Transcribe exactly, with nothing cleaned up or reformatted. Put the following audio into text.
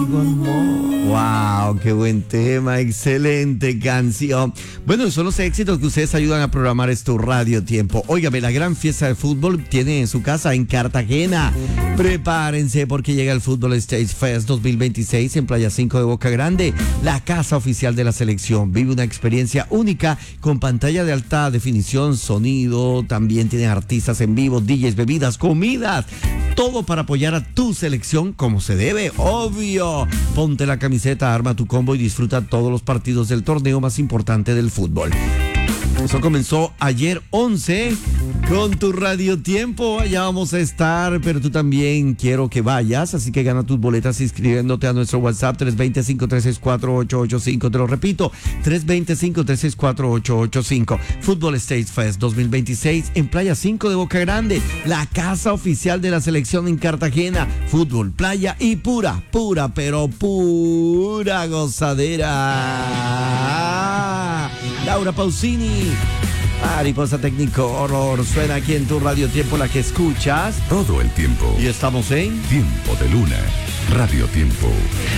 One More. Wow, qué buen tema, excelente canción. Bueno, son los éxitos que ustedes ayudan a programar este Radio Tiempo. Óigame, la gran fiesta de fútbol tiene en su casa en Cartagena. Prepárense porque llega el Fútbol Stage Fest dos mil veintiséis en Playa cinco de Boca Grande, la casa oficial de la selección. Vive una experiencia única con pantalla de alta definición, sonido, también tienen artistas en vivo, D Js, bebidas, comidas, todo para apoyar a tu selección como se debe, obvio. Ponte la camiseta, arma tu combo y disfruta todos los partidos del torneo más importante del fútbol. Eso comenzó ayer once con tu Radio Tiempo. Allá vamos a estar, pero tú también quiero que vayas, así que gana tus boletas inscribiéndote a nuestro WhatsApp tres dos cero, cinco tres seis cuatro, ocho ocho cinco. Te lo repito, tres dos cero, cinco tres seis cuatro, ocho ocho cinco. Fútbol Stage Fest dos mil veintiséis en Playa cinco de Boca Grande, la casa oficial de la selección en Cartagena. Fútbol, playa y pura, pura, pero pura gozadera. Laura Pausini, Mariposa Técnico Horror, suena aquí en tu Radio Tiempo, la que escuchas todo el tiempo. Y estamos en Tiempo de Luna, Radio Tiempo.